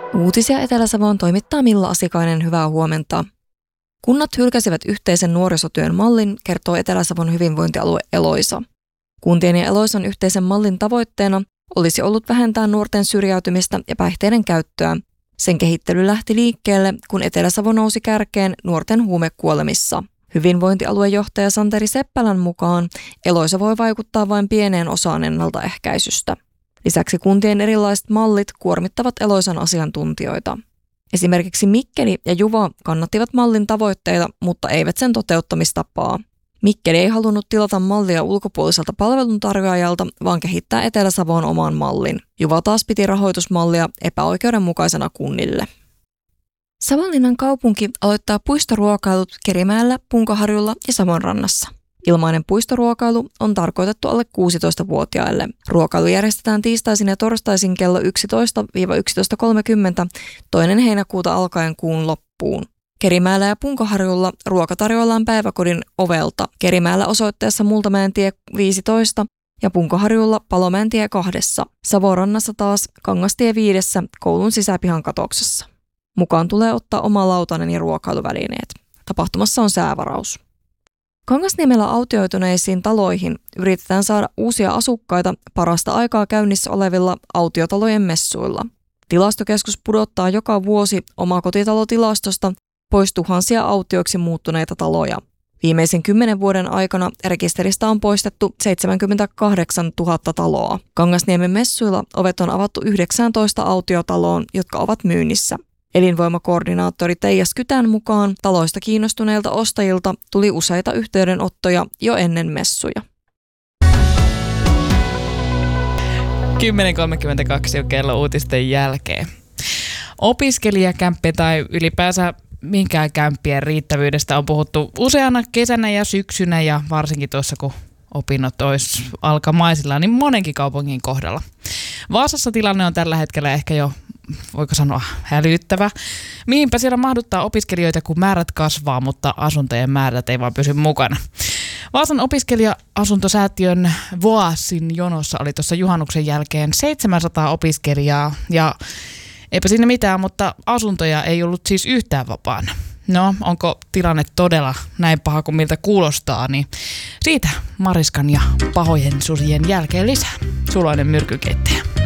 Uutisia Etelä-Savoon toimittaa Milla Asikainen, hyvää huomenta. Kunnat hylkäsivät yhteisen nuorisotyön mallin, kertoo Etelä-Savon hyvinvointialue Eloisa. Kuntien ja Eloisan yhteisen mallin tavoitteena olisi ollut vähentää nuorten syrjäytymistä ja päihteiden käyttöä. Sen kehittely lähti liikkeelle, kun Etelä-Savo nousi kärkeen nuorten huumekuolemissa. Hyvinvointialuejohtaja Santeri Seppälän mukaan Eloisa voi vaikuttaa vain pieneen osaan ennaltaehkäisystä. Lisäksi kuntien erilaiset mallit kuormittavat Eloisan asiantuntijoita. Esimerkiksi Mikkeli ja Juva kannattivat mallin tavoitteita, mutta eivät sen toteuttamistapaa. Mikkeli ei halunnut tilata mallia ulkopuoliselta palveluntarjoajalta, vaan kehittää Etelä-Savoon oman mallin. Juva taas piti rahoitusmallia epäoikeudenmukaisena kunnille. Savonlinnan kaupunki aloittaa puistoruokailut Kerimäellä, Punkaharjulla ja Savonrannassa. Ilmainen puistoruokailu on tarkoitettu alle 16-vuotiaille. Ruokailu järjestetään tiistaisin ja torstaisin kello 11-11.30 2. heinäkuuta alkaen kuun loppuun. Kerimäellä ja Punkaharjulla ruoka tarjoillaan päiväkodin ovelta. Kerimäellä osoitteessa Multamäentie 15 ja Punkaharjulla Palomäentie 2. Savonrannassa taas Kangastie 5 koulun sisäpihan katoksessa. Mukaan tulee ottaa oma lautanen ja ruokailuvälineet. Tapahtumassa on säävaraus. Kangasniemellä autioituneisiin taloihin yritetään saada uusia asukkaita parasta aikaa käynnissä olevilla autiotalojen messuilla. Tilastokeskus pudottaa joka vuosi omakotitalotilastosta pois tuhansia autioiksi muuttuneita taloja. Viimeisen 10 vuoden aikana rekisteristä on poistettu 78 000 taloa. Kangasniemen messuilla ovet on avattu 19 autiotaloon, jotka ovat myynnissä. Elinvoimakoordinaattori Teija Skytän mukaan taloista kiinnostuneilta ostajilta tuli useita yhteydenottoja jo ennen messuja. 10.32 on kello uutisten jälkeen. Opiskelijakämppi tai ylipäänsä minkään kämppien riittävyydestä on puhuttu useana kesänä ja syksynä ja varsinkin tuossa kun opinnot olisi alkamaisillaan, niin monenkin kaupungin kohdalla. Vaasassa tilanne on tällä hetkellä ehkä jo, voiko sanoa, hälyttävä. Mihinpä siellä mahduttaa opiskelijoita, kun määrät kasvaa, mutta asuntojen määrät ei vaan pysy mukana. Vaasan opiskelija-asuntosäätiön Voasin jonossa oli tuossa juhannuksen jälkeen 700 opiskelijaa ja eipä siinä mitään, mutta asuntoja ei ollut siis yhtään vapaana. No, onko tilanne todella näin paha kuin miltä kuulostaa, niin siitä Mariskan ja pahojen susien jälkeen lisää. Suloinen myrkykeittäjä.